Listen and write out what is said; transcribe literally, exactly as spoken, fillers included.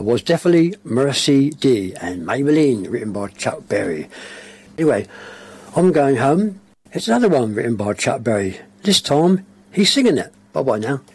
was definitely Mercy D and Maybelline, written by Chuck Berry. Anyway, I'm going home. It's another one written by Chuck Berry. This time, he's singing it. Bye-bye now.